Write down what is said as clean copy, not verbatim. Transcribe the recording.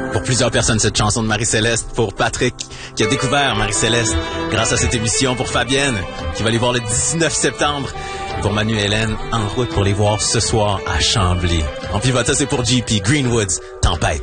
Pour plusieurs personnes, cette chanson de Marie-Céleste. Pour Patrick, qui a découvert Marie-Céleste grâce à cette émission. Pour Fabienne, qui va les voir le 19 septembre. Et pour Manu et Hélène, en route pour les voir ce soir à Chambly. En pivotant, c'est pour JP, Greenwoods, Tempête.